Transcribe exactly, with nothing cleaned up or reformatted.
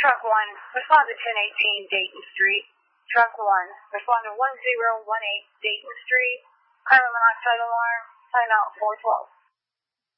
Truck one, respond to ten eighteen Dayton Street. Truck one, respond to one zero one eight Dayton Street. Carbon monoxide alarm, sign out four twelve.